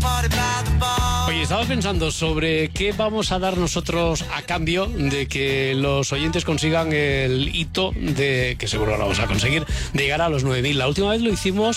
Oye, estaba pensando sobre qué vamos a dar nosotros a cambio de que los oyentes consigan el hito de, que seguro lo vamos a conseguir, de llegar a los 9.000. La última vez lo hicimos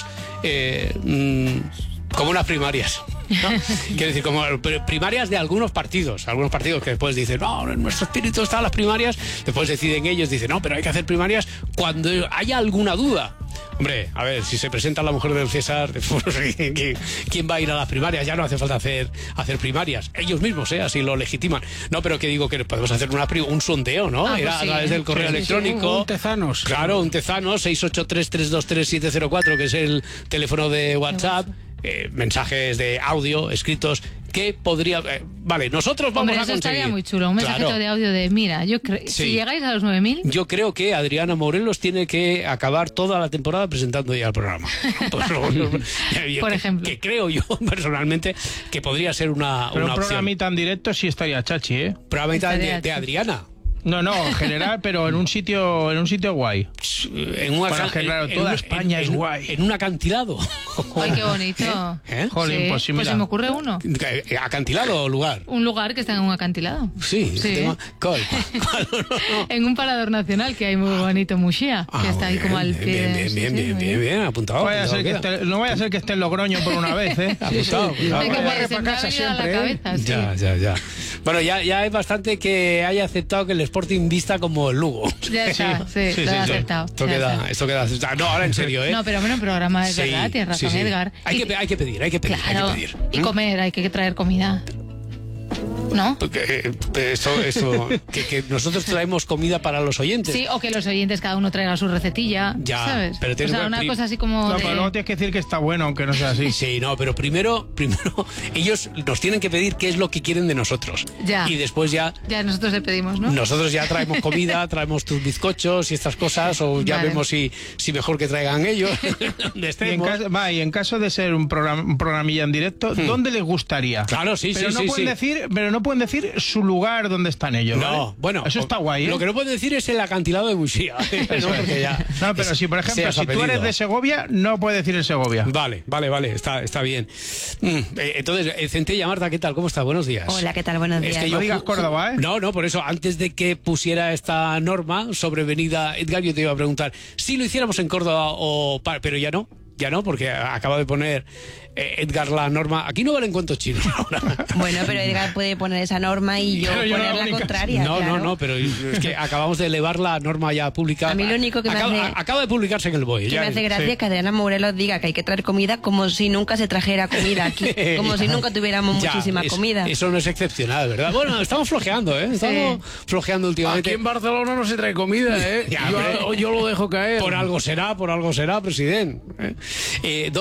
como unas primarias, ¿no? Quiero decir, como primarias de algunos partidos que después dicen, no, en nuestro espíritu están las primarias, después deciden ellos, dicen, no, pero hay que hacer primarias cuando haya alguna duda. Hombre, a ver, si se presenta la mujer del César, ¿quién va a ir a las primarias? Ya no hace falta hacer primarias. Ellos mismos, así lo legitiman. No, pero que digo que podemos hacer un sondeo, ¿no? Pues Era a través del correo electrónico. Un Tezanos. Claro, un Tezanos, 683-323-704, que es el teléfono de WhatsApp. Mensajes de audio escritos que podría... vale, nosotros vamos a conseguir... Eso estaría muy chulo, un mensajito de audio de, mira, si llegáis a los 9.000... Yo creo que Adriana Morelos tiene que acabar toda la temporada presentando ya el programa. Por ejemplo. Que creo yo, personalmente, que podría ser una Pero un opción. programita en directo sí estaría chachi, ¿eh? Programita de Adriana. No, en general, pero en un sitio guay. Claro, toda España es guay. En un acantilado. Ay, qué bonito. Jolín, sí, pues sí, pues se me ocurre uno. ¿Acantilado o lugar? Un lugar que está en un acantilado. Sí. ¿Cuál? En un parador nacional que hay muy bonito, Muxía, que está ahí como al pie. Bien, apuntado. No vaya a ser que esté en Logroño por una vez, ¿eh? Apuntado. Hay que barrer para casa siempre, Ya. Bueno, ya es bastante que haya aceptado que el Sporting vista como el Lugo. Ya está, sí, lo he aceptado. Esto queda aceptado. No, ahora en serio, ¿eh? No, pero bueno, programa es verdad, tienes razón, Edgar. Hay que pedir. Claro, y comer, hay que traer comida. ¿No? Que nosotros traemos comida para los oyentes. Sí, o que los oyentes cada uno traiga su recetilla, ya, ¿sabes? Pero una cosa así como pero luego tienes que decir que está bueno, aunque no sea así. Sí, no, pero primero ellos nos tienen que pedir qué es lo que quieren de nosotros. Ya. Y después ya nosotros le pedimos, ¿no? Nosotros ya traemos comida, traemos tus bizcochos y estas cosas, o ya vemos si mejor que traigan ellos. Y en caso de ser un programilla en directo, ¿dónde les gustaría? Claro, sí, pero sí. Pero no pueden decir su lugar donde están ellos. No, ¿vale? bueno. Eso está guay, ¿eh? Lo que no pueden decir es el acantilado de Muxía. No, pero si, por ejemplo, si tú eres de Segovia, no puedes decir el Segovia. Vale. Está bien. Entonces, Centella, Marta, ¿qué tal? ¿Cómo estás? Buenos días. Hola, ¿qué tal? Buenos días. No digas Córdoba, ¿eh? No, por eso, antes de que pusiera esta norma sobrevenida, Edgar, yo te iba a preguntar si lo hiciéramos en Córdoba pero ya no, porque acaba de poner Edgar la norma. Aquí no valen cuentos chinos ahora. Bueno, pero Edgar puede poner esa norma y yo poner la contraria. No, pero es que acabamos de elevar la norma ya pública. A mí lo único que acaba de publicarse en el BOE. Me hace gracia que Adriana Morelos diga que hay que traer comida como si nunca se trajera comida aquí, como si nunca tuviéramos muchísima comida. Eso no es excepcional, ¿verdad? Bueno, estamos flojeando, ¿eh? Flojeando últimamente. Aquí en Barcelona no se trae comida, ¿eh? Yo lo dejo caer. Por algo será, presidente.